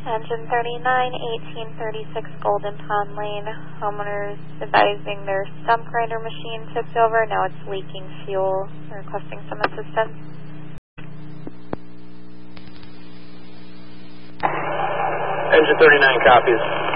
Engine 39, 1836 Golden Pond Lane. Homeowners advising their stump grinder machine tipped over. Now it's leaking fuel. They're requesting some assistance. Engine 39 copies.